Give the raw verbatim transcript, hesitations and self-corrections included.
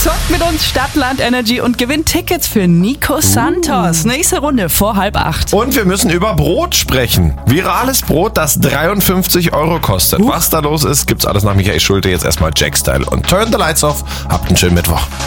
Zockt mit uns Stadtland Energy und gewinnt Tickets für Nico Santos. Uh. Nächste Runde vor halb acht. Und wir müssen über Brot sprechen. Virales Brot, das dreiundfünfzig Euro kostet. Uh. Was da los ist, gibt's alles nach Michael Schulte. Jetzt erstmal Jack Style und Turn the Lights Off. Habt einen schönen Mittwoch.